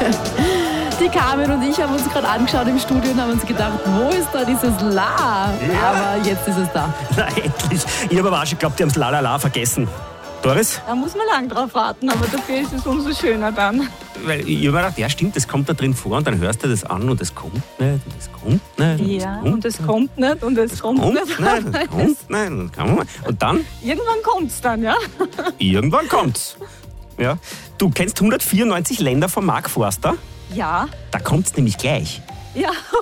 Die Carmen und ich haben uns gerade angeschaut im Studio und haben uns gedacht, wo ist da dieses La? Ja. Aber jetzt ist es da. Na, endlich. Ich habe aber auch schon geglaubt, die haben das La vergessen. Doris? Da muss man lang drauf warten, aber dafür ist es umso schöner dann. Weil ich habe mir gedacht, ja stimmt, das kommt da drin vor und dann hörst du das an und es kommt nicht und es kommt nicht. Ja, und es kommt nicht und es kommt nicht. Und kommt nicht und kann man. Und dann, Irgendwann kommt's dann, ja? irgendwann kommt's. Ja. Du kennst 194 Länder von Mark Forster? Ja, Da kommt's nämlich gleich. ja,